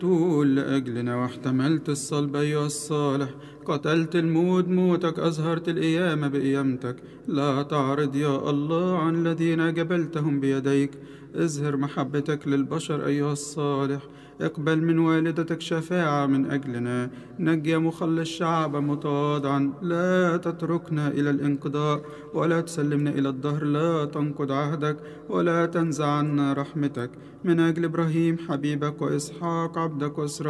تقول لأجلنا واحتملت الصلب أيها الصالح، قتلت الموت موتك، أظهرت القيامة بقيامتك. لا تعرض يا الله عن الذين جبلتهم بيديك، اظهر محبتك للبشر أيها الصالح. اقبل من والدتك شفاعة من أجلنا، نجي مخلص شعب متواضعا. لا تتركنا إلى الانقضاء ولا تسلمنا إلى الدهر، لا تنقض عهدك ولا تنزع عنا رحمتك. من أجل إبراهيم حبيبك وإسحاق عبدك وإسرائيل